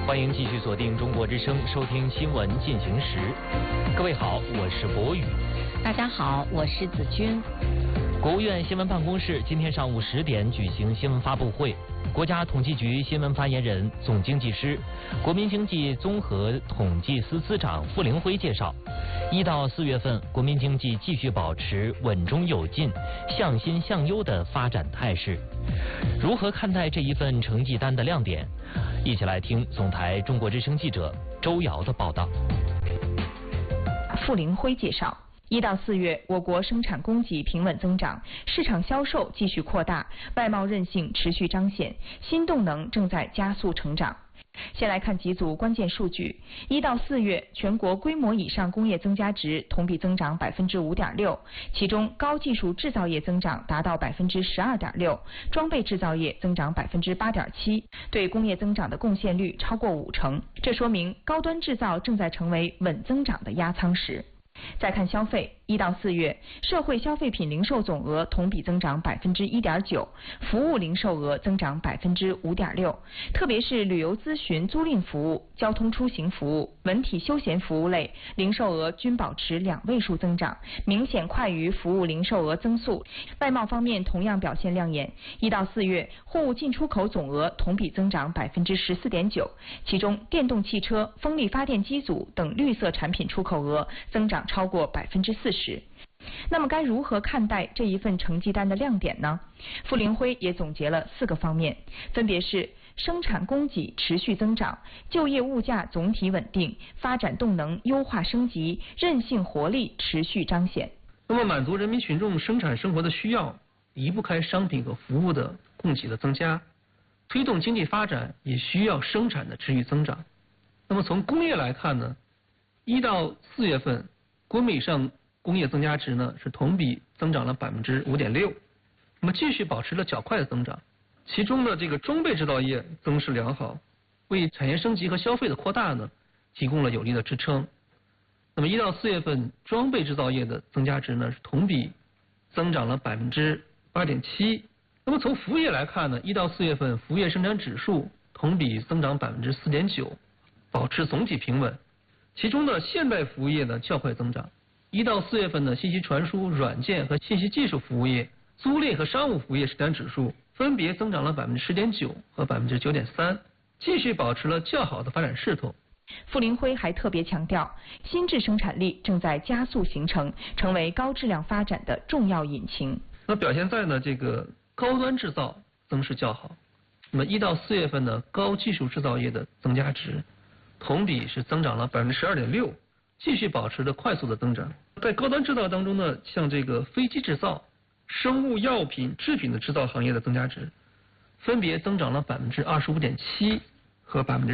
欢迎继续锁定中国之声，收听新闻进行时。各位好，我是博宇。 大家好，我是子君。 国务院新闻办公室今天上午10点举行新闻发布会。国家统计局新闻发言人、总经济师、国民经济综合统计司司长傅凌辉介绍，1到4月份，国民经济继续保持稳中有进、向新向优的发展态势。如何看待这一份成绩单的亮点？一起来听总台中国之声记者周瑶的报道。 傅凌辉介绍，1到4月，我国生产供给平稳增长，市场销售继续扩大，外贸韧性持续彰显，新动能正在加速成长。先来看几组关键数据。1到4月，全国规模以上工业增加值同比增长5.6%，其中高技术制造业增长达到12.6%，装备制造业增长8.7%，对工业增长的贡献率超过50%。这说明高端制造正在成为稳增长的压舱石。再看消费，1到4月，社会消费品零售总额同比增长1.9%，服务零售额增长5.6%，特别是旅游咨询租赁服务、交通出行服务、文体休闲服务类零售额均保持2位数增长，明显快于服务零售额增速。外贸方面同样表现亮眼，1到4月，货物进出口总额同比增长14.9%，其中电动汽车、风力发电机组等绿色产品出口额增长超过40%。那么该如何看待这一份成绩单的亮点呢？傅凌辉也总结了4个方面，分别是生产供给持续增长、就业物价总体稳定、发展动能优化升级、韧性活力持续彰显。 那么满足人民群众生产生活的需要，离不开商品和服务的供给的增加，推动经济发展也需要生产的持续增长。那么从工业来看呢，1到4月份规模以上工业增加值呢是同比增长了5.6%，那么继续保持了较快的增长。其中的这个装备制造业增势良好，为产业升级和消费的扩大呢提供了有力的支撑。那么1到4月份装备制造业的增加值呢是同比增长了8.7%。那么从服务业来看呢，1到4月份服务业生产指数同比增长4.9%，保持总体平稳。其中的现代服务业呢较快增长，1到4月份的信息传输、软件和信息技术服务业、租赁和商务服务业生产指数分别增长了10.9%和9.3%，继续保持了较好的发展势头。 傅凌辉还特别强调，新质生产力正在加速形成，成为高质量发展的重要引擎。 那表现在呢这个高端制造增势较好。那么1到4月份呢高技术制造业的增加值同比是增长了12.6%，继续保持着快速的增长。在高端制造当中呢，像这个飞机制造、生物药品制品的制造行业的增加值分别增长了25.7%和